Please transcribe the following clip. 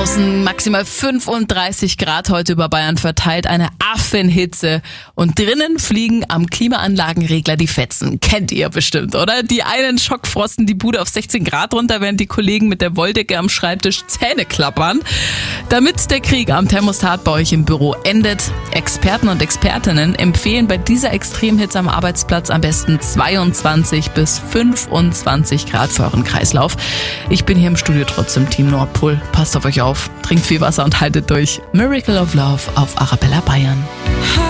Draußen maximal 35 Grad heute über Bayern verteilt, eine Affenhitze. Und drinnen fliegen am Klimaanlagenregler die Fetzen. Kennt ihr bestimmt, oder? Die einen schockfrosten die Bude auf 16 Grad runter, während die Kollegen mit der Wolldecke am Schreibtisch Zähne klappern. Damit der Krieg am Thermostat bei euch im Büro endet, Experten und Expertinnen empfehlen bei dieser Extremhitze am Arbeitsplatz am besten 22 bis 25 Grad für euren Kreislauf. Ich bin hier im Studio trotzdem Team Nordpol. Passt auf euch auf, trinkt viel Wasser und haltet durch. Miracle of Love auf Arabella Bayern.